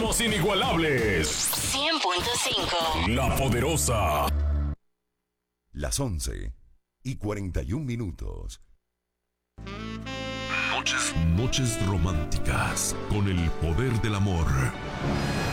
somos inigualables. 100.5. La Poderosa. Las 11:41. Noches románticas con el poder del amor.